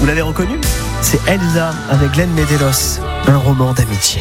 Vous l'avez reconnu ? C'est Elsa avec Glenn Medeiros, un roman d'amitié.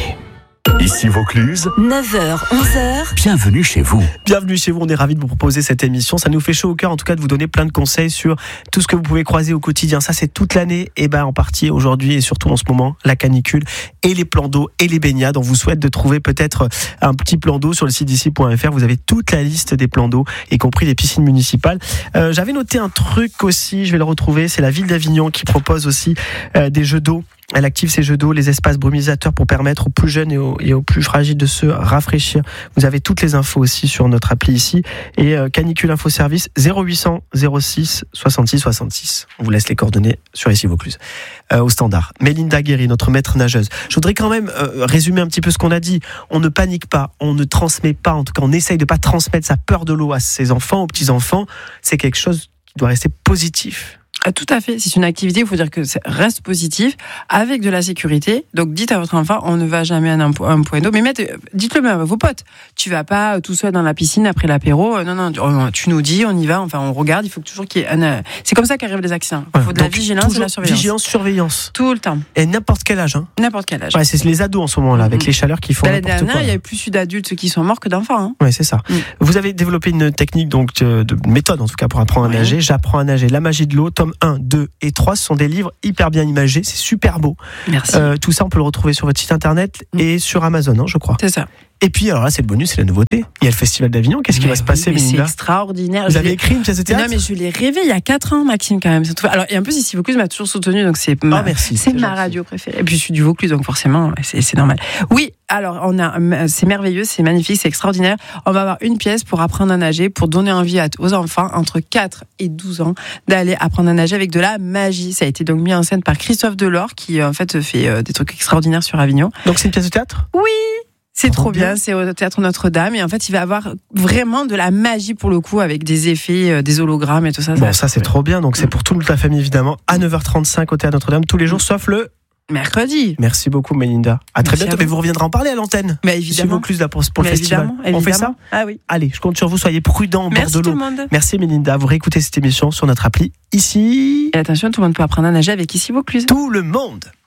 Ici Vaucluse, 9h, 11h. bienvenue chez vous. Bienvenue chez vous, on est ravis de vous proposer cette émission. Ça nous fait chaud au cœur en tout cas de vous donner plein de conseils sur tout ce que vous pouvez croiser au quotidien. Ça c'est toute l'année et en partie aujourd'hui et surtout en ce moment, la canicule et les plans d'eau et les baignades. On vous souhaite de trouver peut-être un petit plan d'eau sur le site d'ici.fr. Vous avez toute la liste des plans d'eau, y compris les piscines municipales. J'avais noté un truc aussi, je vais le retrouver, c'est la ville d'Avignon qui propose aussi des jeux d'eau. Elle active ces jeux d'eau, les espaces brumisateurs pour permettre aux plus jeunes et aux plus fragiles de se rafraîchir. Vous avez toutes les infos aussi sur notre appli ici. Et Canicule Info Service 0800 06 66 66. On vous laisse les coordonnées sur Ici Vaucluse. Au standard. Mélinda Guéry, notre maître nageuse. Je voudrais quand même résumer un petit peu ce qu'on a dit. On ne panique pas, on ne transmet pas, en tout cas on essaye de ne pas transmettre sa peur de l'eau à ses enfants, aux petits-enfants. C'est quelque chose qui doit rester positif. Tout à fait, c'est une activité, il faut dire que ça reste positif, avec de la sécurité. Donc dites à votre enfant, on ne va jamais à un point d'eau, mais dites-le même à vos potes. Tu vas pas tout seul dans la piscine après l'apéro, non, tu nous dis, on y va, enfin on regarde, il faut toujours qu'il y ait c'est comme ça qu'arrivent les accidents. Il faut de la vigilance et de la surveillance. Vigilance, surveillance. Tout le temps. Et n'importe quel âge. N'importe quel âge. Ouais, c'est les ados en ce moment-là, avec les chaleurs qui font L'année n'importe dernière, quoi. il y a plus d'adultes qui sont morts que d'enfants. Ouais, c'est ça. Vous avez développé une technique, donc de méthode en tout cas pour apprendre à nager. J'apprends à nager, la magie de l'eau, tome 1, 2 et 3, ce sont des livres hyper bien imagés, c'est super beau. Merci. Tout ça, on peut le retrouver sur votre site internet et sur Amazon, je crois. C'est ça. Et puis, alors là, c'est le bonus, c'est la nouveauté. Il y a le Festival d'Avignon. Qu'est-ce qui va se passer, C'est Mélinda ? extraordinaire. Vous avez écrit une pièce de théâtre ? Non, mais je l'ai rêvé il y a 4 ans, Maxime, quand même. Alors, et en plus, Ici Vaucluse m'a toujours soutenu, donc c'est ma gentil. radio préférée. Et puis, je suis du Vaucluse, donc forcément, c'est normal. Oui, alors, c'est merveilleux, c'est magnifique, c'est extraordinaire. On va avoir une pièce pour apprendre à nager, pour donner envie aux enfants entre 4 et 12 ans d'aller apprendre à nager avec de la magie. Ça a été donc mis en scène par Christophe Delors, qui, en fait, fait des trucs extraordinaires sur Avignon. Donc, c'est une pièce de théâtre ? Oui! C'est trop bien, c'est au Théâtre Notre-Dame et en fait il va avoir vraiment de la magie pour le coup avec des effets, des hologrammes et tout ça. Bon, ça c'est trop bien, donc c'est pour toute la famille évidemment, à 9h35 au Théâtre Notre-Dame, tous les jours sauf le mercredi. Merci beaucoup Mélinda, à très bientôt, mais vous reviendrez en parler à l'antenne. Mais évidemment. Si Vaucluse là pour le festival. Évidemment. On fait ça ? Ah oui. Allez, je compte sur vous, soyez prudents en bord de l'eau. Tout le monde. Merci Mélinda, vous réécoutez cette émission sur notre appli ici. Et attention, tout le monde peut apprendre à nager avec Ici Vaucluse. Tout le monde.